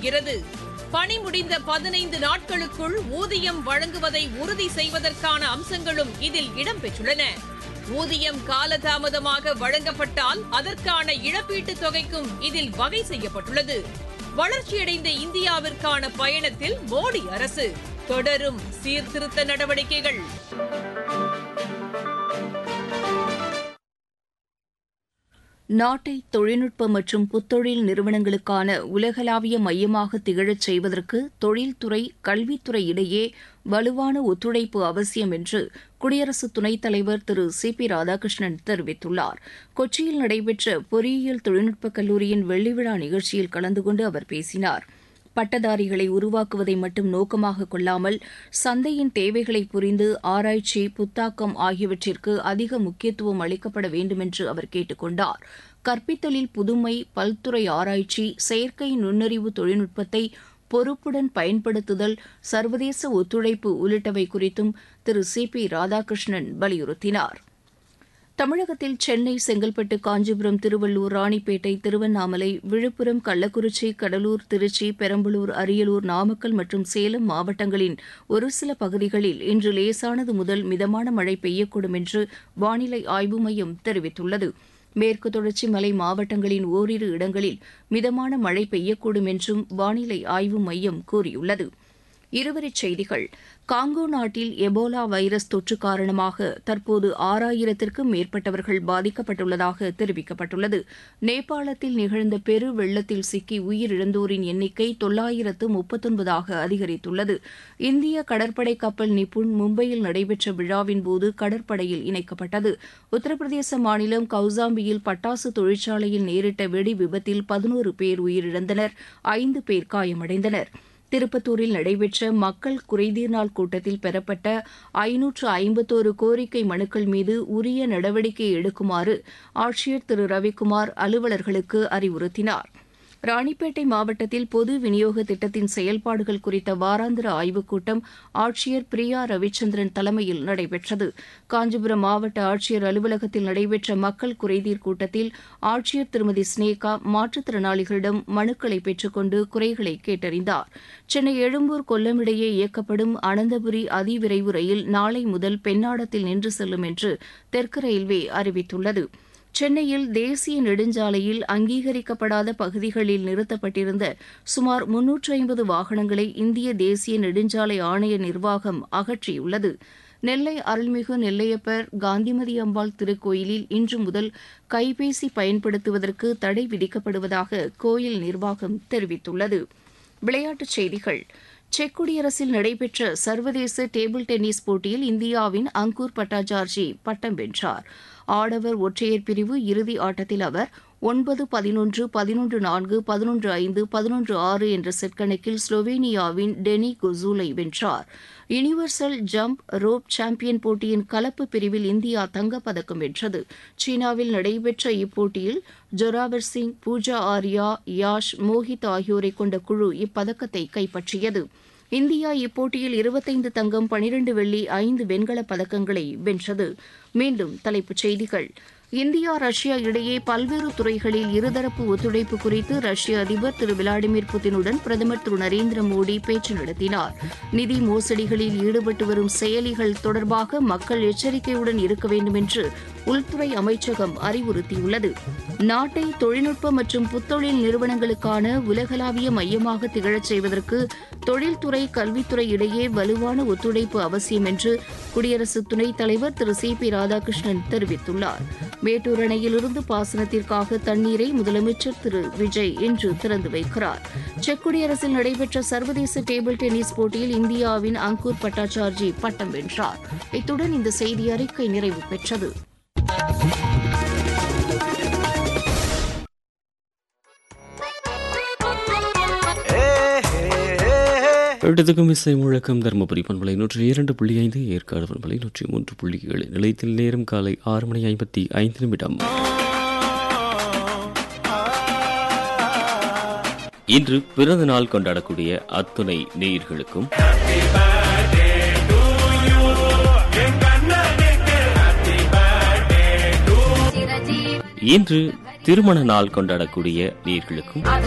செய்கிறது. பணி முடிந்த 15 நாட்களுக்குள் ஊதியம் வழங்குவதை உறுதி செய்வதற்கான அம்சங்களும் இதில் இடம்பெற்றுள்ளன. ஊதியம் காலதாமதமாக வழங்கப்பட்டால் அதற்கான இழப்பீட்டுத் தொகைக்கும் இதில் வகை செய்யப்பட்டுள்ளது. வளர்ச்சியடைந்த இந்தியாவிற்கான பயணத்தில் மோடி அரசு தொடரும் சீர்திருத்த நடவடிக்கைகள். நாட்டை தொழில்நுட்ப மற்றும் புத்தொழில் நிறுவனங்களுக்கான உலகளாவிய மையமாக திகழச் செய்வதற்கு தொழில்துறை, கல்வித்துறை இடையே வலுவான ஒத்துழைப்பு அவசியம் என்று குடியரசு துணைத் தலைவர் திரு சி.பி. ராதாகிருஷ்ணன் தெரிவித்துள்ளார். கொச்சியில் நடைபெற்ற பொறியியல் தொழில்நுட்பக் கல்லூரியின் வெள்ளிவிழா நிகழ்ச்சியில் கலந்து கொண்டு அவர் பேசினார். பட்டதாரிகளை உருவாக்குவதை மட்டும் நோக்கமாக கொள்ளாமல் சந்தையின் தேவைகளை புரிந்து ஆராய்ச்சி, புத்தாக்கம் ஆகியவற்றிற்கு அதிக முக்கியத்துவம் அளிக்கப்பட வேண்டுமென்று அவர் கேட்டுக் கொண்டார். கற்பித்தலில் புதுமை, பல்துறை ஆராய்ச்சி, செயற்கை நுண்ணறிவு தொழில்நுட்பத்தை பொறுப்புடன் பயன்படுத்துதல், சர்வதேச ஒத்துழைப்பு உள்ளிட்டவை குறித்தும் திரு சி.பி. ராதாகிருஷ்ணன் வலியுறுத்தினார். தமிழகத்தில் சென்னை, செங்கல்பட்டு, காஞ்சிபுரம், திருவள்ளூர், ராணிப்பேட்டை, திருவண்ணாமலை, விழுப்புரம், கள்ளக்குறிச்சி, கடலூர், திருச்சி, பெரம்பலூர், அரியலூர், நாமக்கல் மற்றும் சேலம் மாவட்டங்களின் ஒரு சில பகுதிகளில் இன்று லேசானது முதல் மிதமான மழை பெய்யக்கூடும் என்று வானிலை ஆய்வு மையம் தெரிவித்துள்ளது. மேற்கு தொடர்ச்சி மலை மாவட்டங்களின் ஓரிரு இடங்களில் மிதமான மழை பெய்யக்கூடும் என்றும் வானிலை ஆய்வு மையம் கூறியுள்ளது. இருவரிச் செய்திகள். காங்கோ நாட்டில் எபோலா வைரஸ் தொற்று காரணமாக தற்போது 6000த்திற்கும் மேற்பட்டவர்கள் பாதிக்கப்பட்டுள்ளதாக தெரிவிக்கப்பட்டுள்ளது. நேபாளத்தில் நிகழ்ந்த பெரு வெள்ளத்தில் சிக்கி உயிரிழந்தோரின் எண்ணிக்கை 939ஆக அதிகரித்துள்ளது. இந்திய கடற்படை கப்பல் நிப்புண் மும்பையில் நடைபெற்ற விழாவின்போது கடற்படையில் இணைக்கப்பட்டது. உத்தரப்பிரதேச மாநிலம் கௌசாம்பியில் பட்டாசு தொழிற்சாலையில் நேரிட்ட வெடி விபத்தில் 11 பேர் உயிரிழந்தனர், 5 பேர் காயமடைந்தனர். திருப்பத்தூரில் நடைபெற்ற மக்கள் குறைதீர் நாள் கூட்டத்தில் பெறப்பட்ட 551 கோரிக்கை மனுக்கள் மீது உரிய நடவடிக்கை எடுக்குமாறு ஆட்சியர் திரு ரவிக்குமார் அலுவலர்களுக்கு அறிவுறுத்தினார். ராணிப்பேட்டை மாவட்டத்தில் பொது விநியோக திட்டத்தின் செயல்பாடுகள் குறித்த வாராந்திர ஆய்வுக் கூட்டம் ஆட்சியர் பிரியா ரவிச்சந்திரன் தலைமையில் நடைபெற்றது. காஞ்சிபுரம் மாவட்ட ஆட்சியர் அலுவலகத்தில் நடைபெற்ற மக்கள் குறைதீர் கூட்டத்தில் ஆட்சியர் திருமதி ஸ்னேகா மாற்றுத்திறனாளிகளிடம் மனுக்களை பெற்றுக்கொண்டு குறைகளை கேட்டறிந்தார். சென்னை எழும்பூர் கொல்லம் இடையே இயக்கப்படும் அனந்தபுரி அதிவிரைவு ரயில் நாளை முதல் பெண்ணாடத்தில் நின்று செல்லும் என்று தெற்கு ரயில்வே அறிவித்துள்ளது. சென்னையில் தேசிய நெடுஞ்சாலையில் அங்கீகரிக்கப்படாத பகுதிகளில் நிறுத்தப்பட்டிருந்த சுமார் 350 வாகனங்களை இந்திய தேசிய நெடுஞ்சாலை ஆணைய நிர்வாகம் அகற்றியுள்ளது. நெல்லை அருள்மிகு நெல்லையப்பர் காந்திமதி அம்பாள் திருக்கோயிலில் இன்று முதல் கைபேசி பயன்படுத்துவதற்கு தடை விதிக்கப்படுவதாக கோயில் நிர்வாகம் தெரிவித்துள்ளது. விளையாட்டுச் செய்திகள். செக் குடியரசில் நடைபெற்ற சர்வதேச டேபிள் டென்னிஸ் போட்டியில் இந்தியாவின் அங்கூர் பட்டாச்சார்ஜி பட்டம் வென்றார். ஆடவர் ஒற்றையர் பிரிவு இறுதி ஆட்டத்தில் அவர் 9-11, 11-4, 11-5, 11-6 என்ற செட் கணக்கில் ஸ்லோவேனியாவின் டெனி கொசூலை வென்றார். யுனிவர்சல் ஜம்ப் ரோப் சாம்பியன் போட்டியின் கலப்பு பிரிவில் இந்தியா தங்கப்பதக்கம் வென்றது. சீனாவில் நடைபெற்ற இப்போட்டியில் ஜொராவர் சிங், பூஜா ஆர்யா, யாஷ், மோஹித் ஆகியோரை கொண்ட குழு இப்பதக்கத்தை கைப்பற்றியது. இந்தியா இப்போட்டியில் 25 தங்கம், 12 வெள்ளி, 5 வெண்கலப் பதக்கங்களை வென்றது. மீண்டும் தலைப்புச் செய்திகள். இந்தியா, ரஷ்யா இடையே பல்வேறு துறைகளில் இருதரப்பு ஒத்துழைப்பு குறித்து ரஷ்ய அதிபர் திரு விளாடிமிர் புதினுடன் பிரதமர் திரு நரேந்திர மோடி பேச்சு நடத்தினார். நிதி மோசடிகளில் ஈடுபட்டு வரும் செயலிகள் தொடர்பாக மக்கள் எச்சரிக்கையுடன் இருக்க வேண்டும் என்று உள்துறை அமைச்சகம் அறிவுறுத்தியுள்ளது. நாட்டை தொழில்நுட்ப மற்றும் புத்தொழில் நிறுவனங்களுக்கான உலகளாவிய மையமாக திகழச் செய்வதற்கு தொழில்துறை, கல்வித்துறை இடையே வலுவான ஒத்துழைப்பு அவசியம் என்று குடியரசு துணைத் தலைவர் திரு சி.பி. ராதாகிருஷ்ணன் தெரிவித்துள்ளார். மேட்டூர் அணையிலிருந்து பாசனத்திற்காக தண்ணீரை முதலமைச்சர் திரு விஜய் இன்று திறந்து வைக்கிறார். செக் குடியரசில் நடைபெற்ற சர்வதேச டேபிள் டென்னிஸ் போட்டியில் இந்தியாவின் அங்கூர் பட்டாச்சார்ஜி பட்டம் வென்றார். இத்துடன் இந்த செய்தி அறிக்கை நிறைவு பெற்றது. இடத்துக்கும் இசை முழக்கம் தருமபுரி பண்பலை 102.5, ஏற்காடு பண்பலை 103.7. நிலையத்தில் நேரம் காலை 6:55. இன்று பிறந்த நாள் கொண்டாடக்கூடிய அத்துணை நேயர்களுக்கும் இன்று திருமண நாள் கொண்டாடக்கூடிய நேயர்களுக்கும்